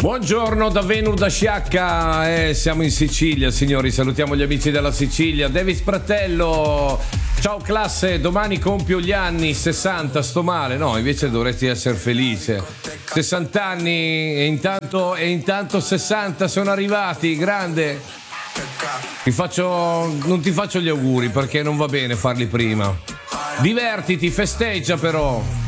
Buongiorno da Venur da Sciacca, siamo in Sicilia signori, salutiamo gli amici della Sicilia. Davis Fratello, ciao classe, domani compio gli anni 60, sto male? No, invece dovresti essere felice. 60 anni e intanto 60 sono arrivati, grande. Non ti faccio gli auguri perché non va bene farli prima. Divertiti, festeggia però.